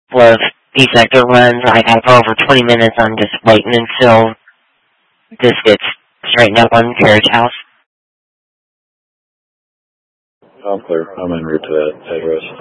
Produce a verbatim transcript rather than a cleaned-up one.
of defector runs. I got for over twenty minutes. I'm just waiting until this gets straightened up on Carriage House. I'm clear. I'm en route to that address.